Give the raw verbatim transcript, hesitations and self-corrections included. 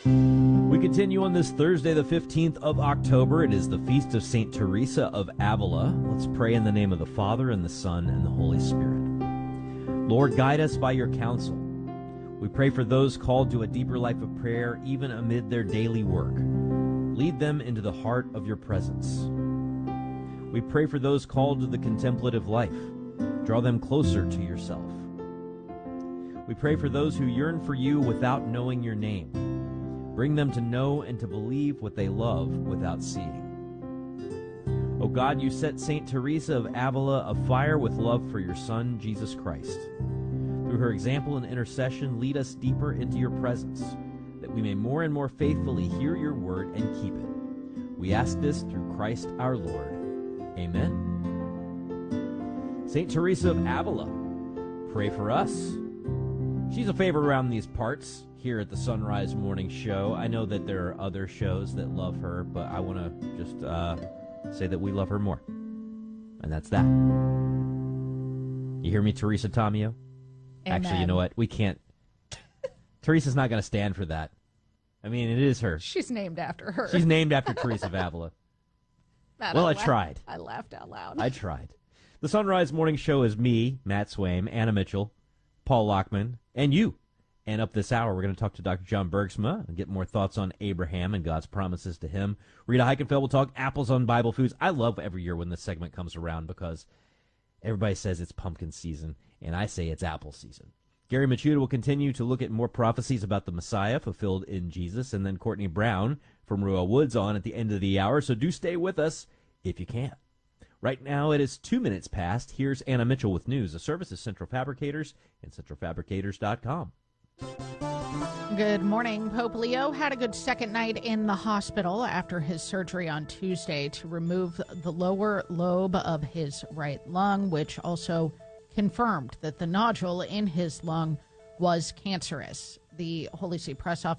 We continue on this Thursday, the fifteenth of October. It is the feast of Saint Teresa of Avila. Let's pray in the name of the Father, and the Son, and the Holy Spirit. Lord, guide us by your counsel. We pray for those called to a deeper life of prayer, even amid their daily work. Lead them into the heart of your presence. We pray for those called to the contemplative life. Draw them closer to yourself. We pray for those who yearn for you without knowing your name. Bring them to know and to believe what they love without seeing. O God, you set Saint Teresa of Avila afire with love for your Son, Jesus Christ. Through her example and intercession, lead us deeper into your presence, that we may more and more faithfully hear your word and keep it. We ask this through Christ our Lord. Amen. Saint Teresa of Avila, pray for us. She's a favorite around these parts here at the Sunrise Morning Show. I know that there are other shows that love her, but I want to just uh, say that we love her more. And that's that. You hear me, Teresa Tomeo? Amen. Actually, you know what? We can't. Teresa's not going to stand for that. I mean, it is her. She's named after her. She's named after Teresa of Avila. Matt, Well, I I laughed- tried. I laughed out loud. I tried. The Sunrise Morning Show is me, Matt Swaim, Anna Mitchell, Paul Lockman, and you. And up this hour, we're going to talk to Doctor John Bergsma and get more thoughts on Abraham and God's promises to him. Rita Heikenfeld will talk apples on Bible foods. I love every year when this segment comes around because everybody says it's pumpkin season, and I say it's apple season. Gary Machuda will continue to look at more prophecies about the Messiah fulfilled in Jesus, and then Courtney Brown from Ruel Woods on at the end of the hour, so do stay with us if you can. Right now, it is two minutes past. Here's Anna Mitchell with news. The service is Central Fabricators and central fabricators dot com. Good morning. Pope Leo had a good second night in the hospital after his surgery on Tuesday to remove the lower lobe of his right lung, which also confirmed that the nodule in his lung was cancerous. The Holy See Press Office